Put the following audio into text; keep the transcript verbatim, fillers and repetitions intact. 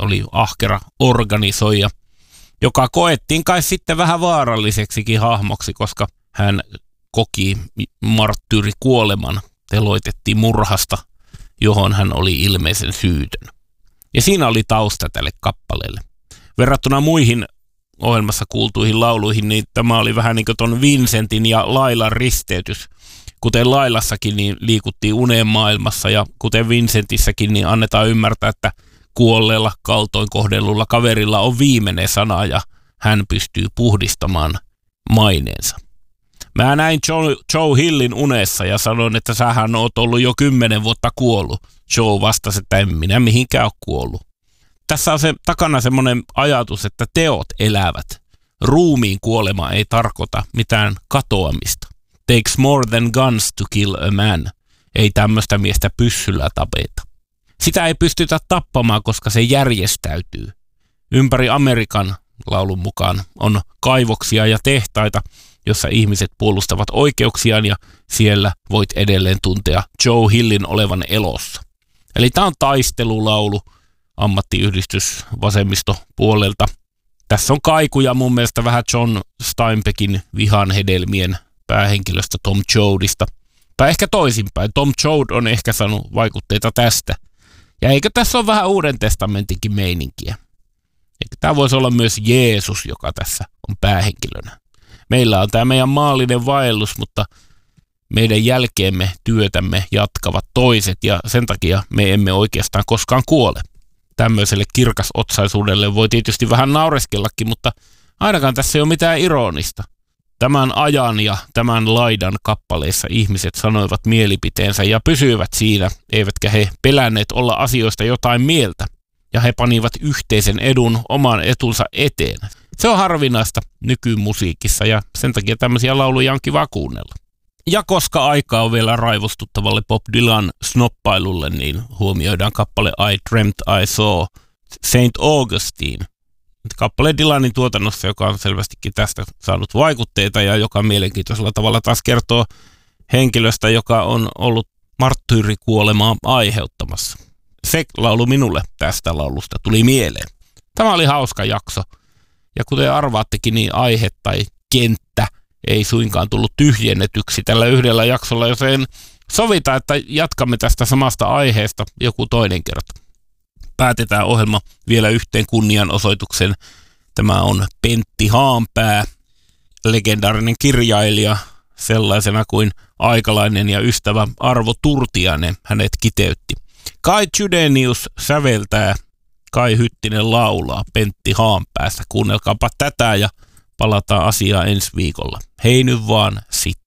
oli ahkera organisoija, joka koettiin kai sitten vähän vaaralliseksikin hahmoksi, koska hän koki marttyyrikuoleman, teloitettiin murhasta, johon hän oli ilmeisen syytön. Ja siinä oli tausta tälle kappaleelle. Verrattuna muihin ohjelmassa kuultuihin lauluihin, niin tämä oli vähän niin kuin ton Vincentin ja Lailan risteytys. Kuten Lailassakin, niin liikuttiin uneen maailmassa, ja kuten Vincentissäkin, niin annetaan ymmärtää, että kuolleella kaltoin kohdellulla kaverilla on viimeinen sana, ja hän pystyy puhdistamaan maineensa. Mä näin Joe, Joe Hillin unessa ja sanoin, että sähän oot ollut jo kymmenen vuotta kuollut. Joe vastasi, että en minä mihinkään ole kuollut. Tässä on se, takana semmoinen ajatus, että teot elävät. Ruumiin kuolema ei tarkoita mitään katoamista. Takes more than guns to kill a man. Ei tämmöistä miestä pyssyllä tapeta. Sitä ei pystytä tappamaan, koska se järjestäytyy. Ympäri Amerikan, laulun mukaan, on kaivoksia ja tehtaita, jossa ihmiset puolustavat oikeuksiaan, ja siellä voit edelleen tuntea Joe Hillin olevan elossa. Eli tämä on taistelulaulu, ammattiyhdistys vasemmistopuolelta. Tässä on kaikuja mun mielestä vähän John Steinbeckin Vihan hedelmien päähenkilöstä Tom Joadista. Tai ehkä toisinpäin. Tom Joad on ehkä saanut vaikutteita tästä. Ja eikö tässä ole vähän Uuden testamentinkin meininkiä? Eikö tämä voisi olla myös Jeesus, joka tässä on päähenkilönä? Meillä on tämä meidän maallinen vaellus, mutta meidän jälkeemme työtämme jatkavat toiset, ja sen takia me emme oikeastaan koskaan kuole. Tämmöiselle kirkasotsaisuudelle voi tietysti vähän naureskellakin, mutta ainakaan tässä ei ole mitään ironista. Tämän ajan ja tämän laidan kappaleissa ihmiset sanoivat mielipiteensä ja pysyivät siinä, eivätkä he pelänneet olla asioista jotain mieltä, ja he panivat yhteisen edun oman etunsa eteen. Se on harvinaista nykymusiikissa, ja sen takia tämmöisiä lauluja on kiva kuunnella. Ja koska aikaa on vielä raivostuttavalle Bob Dylan snoppailulle, niin huomioidaan kappale I Dreamt I Saw Saint Augustine. Kappale Dylanin tuotannossa, joka on selvästikin tästä saanut vaikutteita ja joka mielenkiintoisella tavalla taas kertoo henkilöstä, joka on ollut marttyyrikuolemaa aiheuttamassa. Se laulu minulle tästä laulusta tuli mieleen. Tämä oli hauska jakso. Ja kuten arvaattekin, niin aihe tai kenttä ei suinkaan tullut tyhjennetyksi tällä yhdellä jaksolla, joten sovita, että jatkamme tästä samasta aiheesta joku toinen kerta. Päätetään ohjelma vielä yhteen kunnianosoituksen. Tämä on Pentti Haanpää, legendaarinen kirjailija, sellaisena kuin aikalainen ja ystävä Arvo Turtiainen hänet kiteytti. Kai Chydenius säveltää, Kai Hyttinen laulaa Pentti Haanpäästä. Kuunnelkaapa tätä ja palataan asiaan ensi viikolla. Hei nyt vaan sit.